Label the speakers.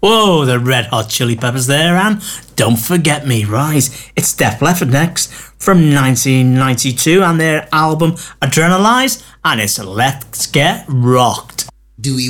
Speaker 1: Whoa, the Red Hot Chili Peppers there, and Don't Forget Me. Right, it's Def Leppard next from 1992 and their album Adrenalize, and it's Let's Get Rocked.
Speaker 2: Do we